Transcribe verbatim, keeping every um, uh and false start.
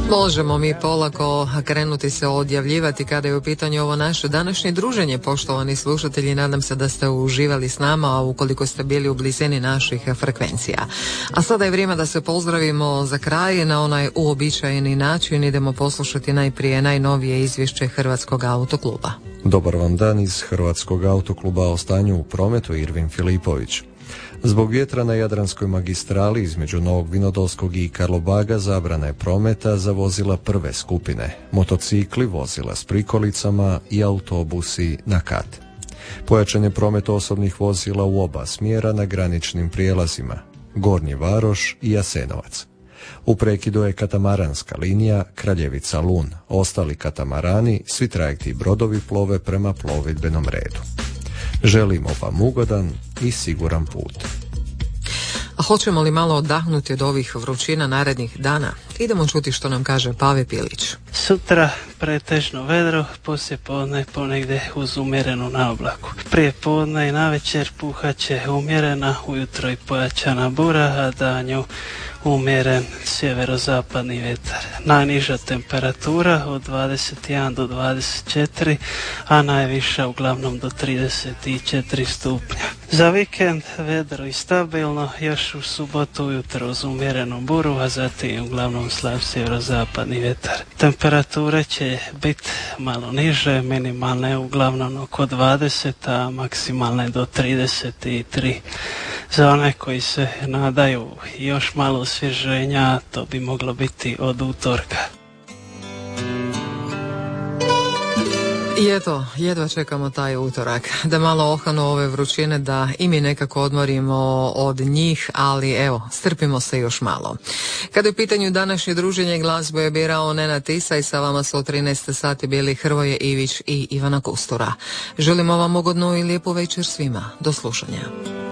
Možemo mi polako krenuti se odjavljivati kada je u pitanju ovo naše današnje druženje, poštovani slušatelji. Nadam se da ste uživali s nama, a ukoliko ste bili u blizini naših frekvencija. A sada je vrijeme da se pozdravimo za kraj na onaj uobičajeni način. Idemo poslušati najprije najnovije izvješće Hrvatskog autokluba. Dobar vam dan iz Hrvatskog autokluba o stanju u prometu, Irvin Filipović. Zbog vjetra na Jadranskoj magistrali između Novog Vinodolskog i Karlobaga zabrana je prometa za vozila prve skupine, motocikli, vozila s prikolicama i autobusi na kat. Pojačan je promet osobnih vozila u oba smjera na graničnim prijelazima, Gornji Varoš i Jasenovac. U prekidu je katamaranska linija Kraljevica-Lun. Ostali katamarani, svi trajekti i brodovi plove prema plovidbenom redu. Želimo vam ugodan i siguran put. A hoćemo li malo odahnuti od ovih vrućina narednih dana? Idemo čuti što nam kaže Pave Pilić. Sutra pretežno vedro, poslije podne ponegdje uz umjerenu naoblaku. Prije podne i navečer puhaće umjerena, ujutro i pojačana bura, a danju umjeren sjeverozapadni vjetar. Najniža temperatura od dvadeset jedan do dvadeset četiri, a najviša uglavnom do trideset četiri stupnja. Za vikend vedro i stabilno, još u subotu ujutro uz umjerenu buru, a zatim uglavnom slab sjeverozapadni vjetar. Temperature će biti malo niže, minimalne uglavnom oko dvadeset, a maksimalne do trideset tri. Za one koji se nadaju još malo osvježenja, to bi moglo biti od utorka. I eto, jedva čekamo taj utorak, da malo ohanu ove vrućine, da i mi nekako odmorimo od njih, ali evo, strpimo se još malo. Kada je u pitanju današnje druženje, glazbu je birao Nenad Tisa i sa vama su u trinaest sati bili Hrvoje Ivić i Ivana Kustura. Želimo vam ugodnu i lijepu večer svima. Do slušanja.